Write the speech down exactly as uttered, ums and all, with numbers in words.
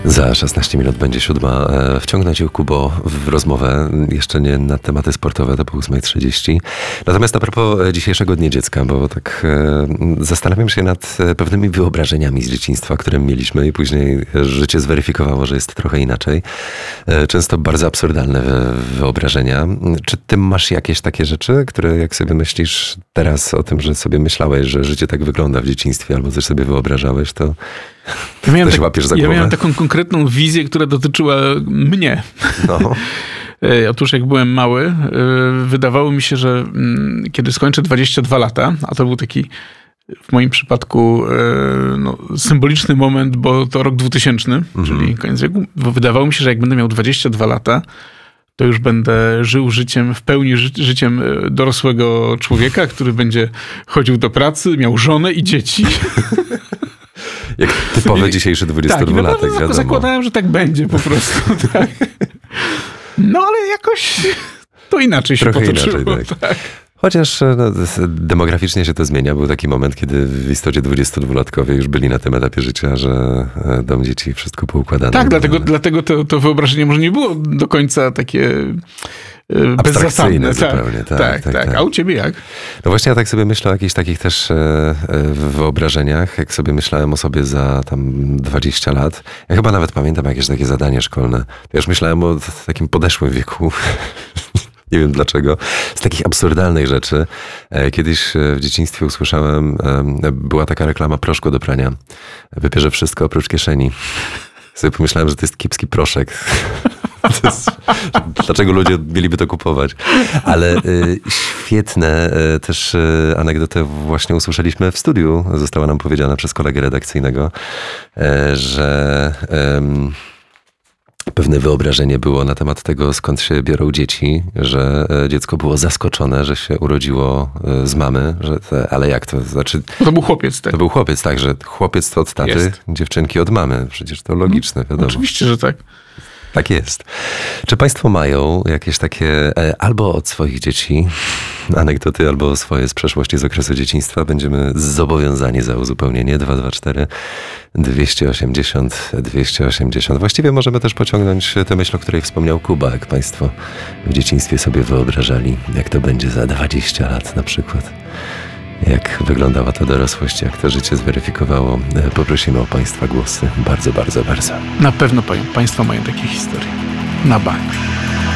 Za szesnaście minut będzie siódma. Wciągnę cię, Kubo, w rozmowę, jeszcze nie na tematy sportowe, to po ósma trzydzieści. Natomiast a propos dzisiejszego Dnia Dziecka, bo tak e, zastanawiam się nad pewnymi wyobrażeniami z dzieciństwa, które mieliśmy i później życie zweryfikowało, że jest trochę inaczej. E, często bardzo absurdalne wyobrażenia. Czy ty masz jakieś takie rzeczy, które jak sobie myślisz teraz o tym, że sobie myślałeś, że życie tak wygląda w dzieciństwie, albo coś sobie wyobrażałeś, to... Ja miałem, to się tak, łapiesz za ja głowę? miałem taką konkretną wizję, która dotyczyła mnie. No. Otóż jak byłem mały, wydawało mi się, że kiedy skończę dwadzieścia dwa lata, a to był taki w moim przypadku no, symboliczny moment, bo to rok dwutysięczny, mhm. czyli koniec wieku, bo wydawało mi się, że jak będę miał dwadzieścia dwa lata, to już będę żył życiem, w pełni ży- życiem dorosłego człowieka, który będzie chodził do pracy, miał żonę i dzieci. Jak typowy dzisiejszy dwudziestodwulatek, tak, wiadomo. Zakładałem, że tak będzie po prostu. Tak. No ale jakoś to inaczej się Trochę potoczyło. Inaczej, tak. Tak. Chociaż no, demograficznie się to zmienia. Był taki moment, kiedy w istocie dwudziestodwulatkowie już byli na tym etapie życia, że dom dzieci wszystko poukładane. Tak, dlatego, dlatego to, to wyobrażenie może nie było do końca takie bezzasadne. Zupełnie. Tak, tak, tak, tak. A u ciebie jak? No właśnie ja tak sobie myślę o jakichś takich też e, wyobrażeniach, jak sobie myślałem o sobie za tam dwadzieścia lat. Ja chyba nawet pamiętam jakieś takie zadanie szkolne. Ja już myślałem o takim podeszłym wieku. Nie wiem dlaczego. Z takich absurdalnych rzeczy. Kiedyś w dzieciństwie usłyszałem, była taka reklama proszku do prania. Wybierze wszystko oprócz kieszeni. Sobie pomyślałem, że to jest kiepski proszek. To jest, dlaczego ludzie mieliby to kupować? Ale y, świetne y, też y, anegdotę właśnie usłyszeliśmy w studiu. Została nam powiedziana przez kolegę redakcyjnego, y, że... Y, Pewne wyobrażenie było na temat tego, skąd się biorą dzieci, że dziecko było zaskoczone, że się urodziło z mamy, że te, ale jak to? Znaczy, to był chłopiec, tak? To był chłopiec, tak, że chłopiec to od taty, jest. Dziewczynki od mamy. Przecież to logiczne, wiadomo. Oczywiście, że tak. Tak jest. Czy państwo mają jakieś takie, albo od swoich dzieci anegdoty, albo swoje z przeszłości, z okresu dzieciństwa? Będziemy zobowiązani za uzupełnienie. dwa dwa cztery dwieście osiemdziesiąt dwieście osiemdziesiąt. Właściwie możemy też pociągnąć tę myśl, o której wspomniał Kuba, jak państwo w dzieciństwie sobie wyobrażali, jak to będzie za dwadzieścia lat na przykład. Jak wyglądała ta dorosłość, jak to życie zweryfikowało. Poprosimy o państwa głosy. Bardzo, bardzo, bardzo. Na pewno państwo mają takie historie. Na bank.